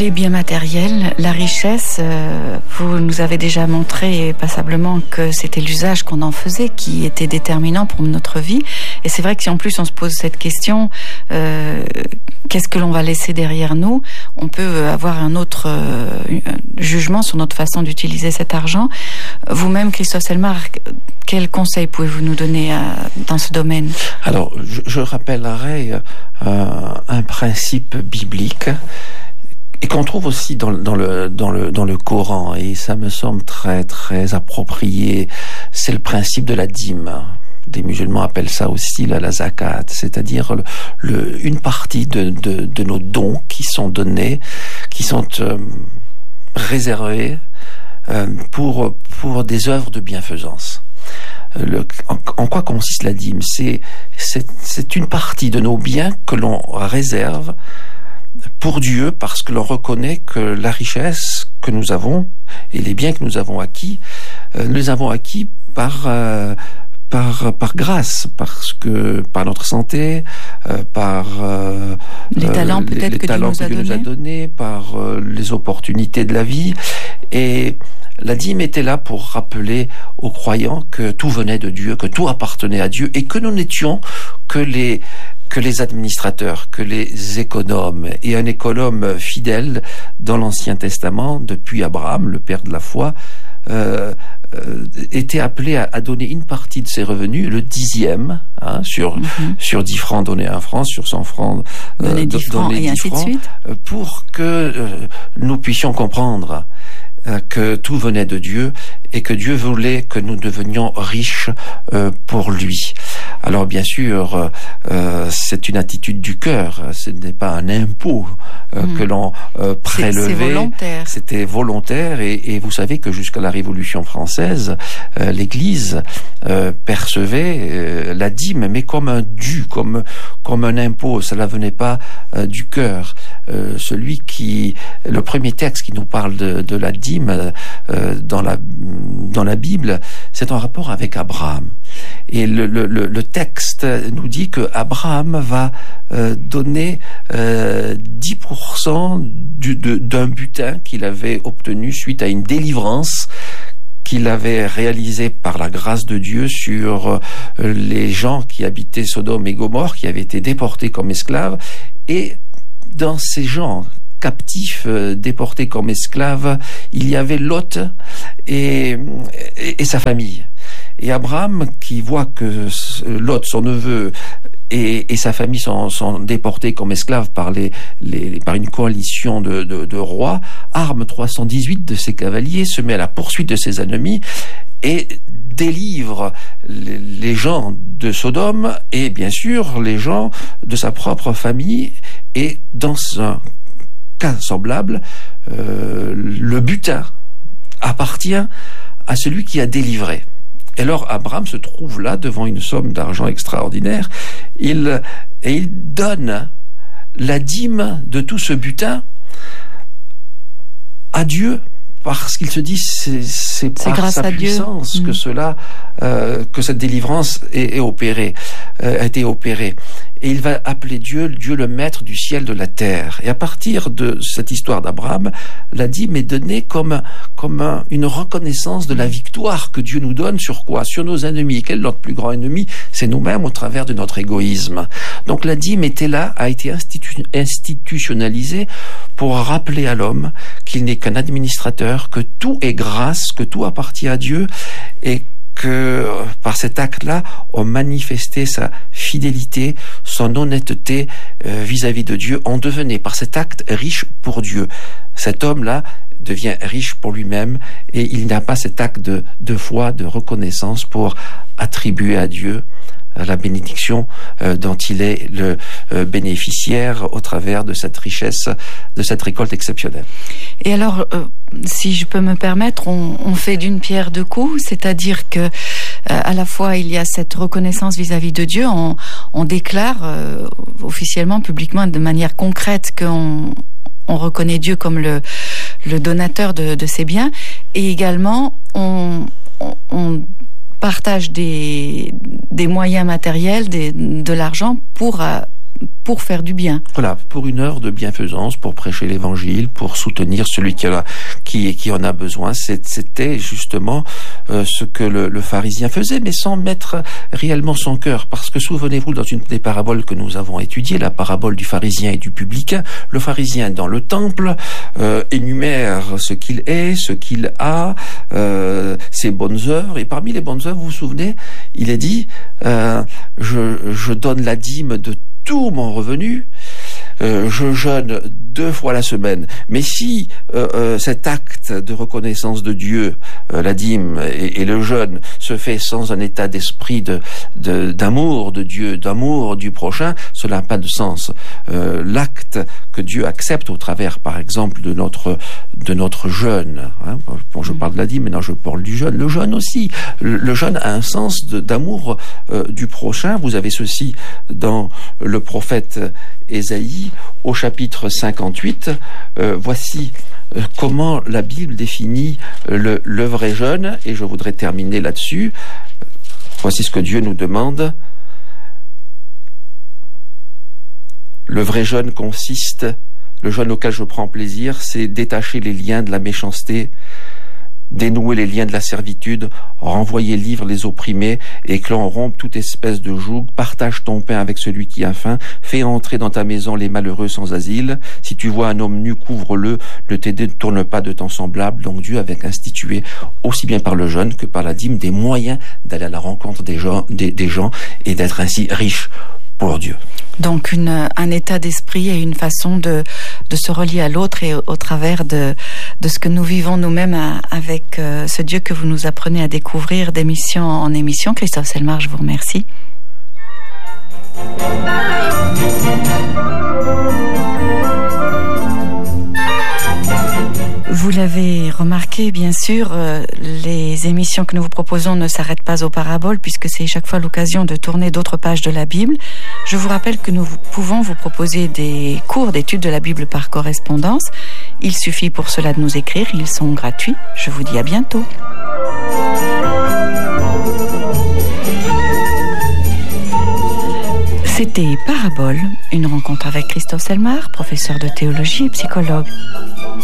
Les biens matériels, la richesse, vous nous avez déjà montré passablement que c'était l'usage qu'on en faisait qui était déterminant pour notre vie. Et c'est vrai que si en plus on se pose cette question, qu'est-ce que l'on va laisser derrière nous, on peut avoir un autre jugement sur notre façon d'utiliser cet argent. Vous-même, Christophe Selmar, quels conseils pouvez-vous nous donner dans ce domaine? Alors, je rappellerai un principe biblique et qu'on trouve aussi dans le Coran, et ça me semble très très approprié. C'est le principe de la dîme. Les musulmans appellent ça aussi la zakat, c'est-à-dire une partie de nos dons qui sont donnés, qui sont réservés pour des œuvres de bienfaisance. En quoi consiste la dîme? C'est une partie de nos biens que l'on réserve pour Dieu, parce que l'on reconnaît que la richesse que nous avons et les biens que nous avons acquis, nous les avons acquis par grâce, parce que par notre santé, par les talents peut-être que Dieu nous a donnés, par les opportunités de la vie. Et la dîme était là pour rappeler aux croyants que tout venait de Dieu, que tout appartenait à Dieu, et que nous n'étions que les administrateurs, que les économes. Et un économe fidèle dans l'Ancien Testament, depuis Abraham, le père de la foi, était appelé à donner une partie de ses revenus, le 10e, sur 10 francs donner 1 franc, sur 100 francs donner 10 francs, et ainsi de suite, pour que nous puissions comprendre que tout venait de Dieu et que Dieu voulait que nous devenions riches pour lui. Alors bien sûr, c'est une attitude du cœur, ce n'est pas un impôt que l'on prélevait. C'est volontaire. C'était volontaire, et vous savez que jusqu'à la Révolution française, l'Église percevait la dîme, mais comme un dû, comme un impôt. Cela venait pas du cœur. Le premier texte qui nous parle de la dîme dans la Bible, c'est en rapport avec Abraham. Et le texte nous dit que Abraham va donner 10% d'un butin qu'il avait obtenu suite à une délivrance qu'il avait réalisée par la grâce de Dieu sur les gens qui habitaient Sodome et Gomorrhe, qui avaient été déportés comme esclaves. Et dans ces gens captifs, déportés comme esclaves, il y avait Lot et sa famille. Et Abraham, qui voit que Lot, son neveu, et sa famille sont déportés comme esclaves par une coalition de rois, arme 318 de ses cavaliers, se met à la poursuite de ses ennemis et délivre les gens de Sodome et bien sûr les gens de sa propre famille. Et dans un cas semblable, le butin appartient à celui qui a délivré. Et alors Abraham se trouve là devant une somme d'argent extraordinaire. Il donne la dîme de tout ce butin à Dieu, parce qu'il se dit c'est par sa puissance que que cette délivrance a été opérée. Et il va appeler Dieu le maître du ciel, de la terre. Et à partir de cette histoire d'Abraham, la dîme est donnée comme une reconnaissance de la victoire que Dieu nous donne sur quoi? Sur nos ennemis. Quel est notre plus grand ennemi? C'est nous-mêmes au travers de notre égoïsme. Donc la dîme a été institutionnalisée pour rappeler à l'homme qu'il n'est qu'un administrateur, que tout est grâce, que tout appartient à Dieu, et que par cet acte-là, on manifestait sa fidélité, son honnêteté vis-à-vis de Dieu. On devenait par cet acte riche pour Dieu. Cet homme-là devient riche pour lui-même, et il n'a pas cet acte de foi, de reconnaissance pour attribuer à Dieu la bénédiction dont il est le bénéficiaire au travers de cette richesse, de cette récolte exceptionnelle. Et alors, si je peux me permettre, on fait d'une pierre deux coups, c'est-à-dire que à la fois il y a cette reconnaissance vis-à-vis de Dieu, on déclare officiellement, publiquement, de manière concrète qu'on reconnaît Dieu comme le donateur de ses biens, et également on partage des moyens matériels, de l'argent pour pour faire du bien. Voilà, pour une heure de bienfaisance, pour prêcher l'évangile, pour soutenir celui qui en a besoin. C'était justement ce que le pharisien faisait, mais sans mettre réellement son cœur. Parce que souvenez-vous, dans une des paraboles que nous avons étudiées, la parabole du pharisien et du publicain, le pharisien dans le temple énumère ce qu'il est, ce qu'il a, ses bonnes œuvres. Et parmi les bonnes œuvres, vous vous souvenez, il est dit je donne la dîme de tout mon revenu, je jeûne 2 fois la semaine. Mais si cet acte de reconnaissance de Dieu, la dîme et le jeûne, se fait sans un état d'esprit d'amour de Dieu, d'amour du prochain, cela n'a pas de sens. L'acte que Dieu accepte au travers, par exemple, de notre jeûne. Hein, bon, je parle de la dîme, maintenant je parle du jeûne. Le jeûne aussi. Le jeûne a un sens d'amour du prochain. Vous avez ceci dans le prophète Ésaïe, au chapitre 58, voici comment la Bible définit le vrai jeûne, et je voudrais terminer là-dessus. Voici ce que Dieu nous demande. Le vrai jeûne consiste, le jeûne auquel je prends plaisir, c'est détacher les liens de la méchanceté, dénouer les liens de la servitude, renvoyer libre les opprimés, et que l'on rompe toute espèce de joug. Partage ton pain avec celui qui a faim, fais entrer dans ta maison les malheureux sans asile. Si tu vois un homme nu, couvre-le, ne te détourne pas de ton semblable. Donc Dieu avait institué, aussi bien par le jeûne que par la dîme, des moyens d'aller à la rencontre des gens et d'être ainsi riche pour Dieu. Donc un état d'esprit et une façon de se relier à l'autre, et au travers de ce que nous vivons nous-mêmes avec ce Dieu que vous nous apprenez à découvrir d'émission en émission. Christophe Selmar, je vous remercie. Vous l'avez remarqué, bien sûr, les émissions que nous vous proposons ne s'arrêtent pas aux paraboles, puisque c'est chaque fois l'occasion de tourner d'autres pages de la Bible. Je vous rappelle que nous pouvons vous proposer des cours d'études de la Bible par correspondance. Il suffit pour cela de nous écrire, ils sont gratuits. Je vous dis à bientôt. C'était Parabole, une rencontre avec Christophe Selmar, professeur de théologie et psychologue.